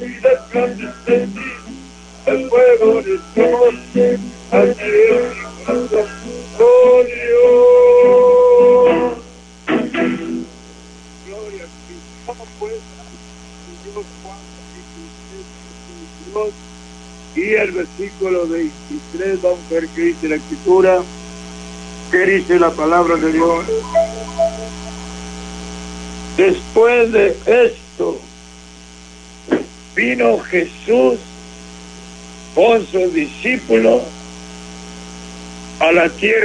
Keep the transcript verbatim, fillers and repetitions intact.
y resplandece en mí el fuego de tu amor, allí en mi corazón, oh Dios. Gloria a ti. ¿Cómo puede Dios Juan capítulo seis, y el versículo veintitrés? Vamos a ver qué dice la Escritura, qué dice la palabra de Dios. Después de esto, vino Jesús con sus discípulos a la tierra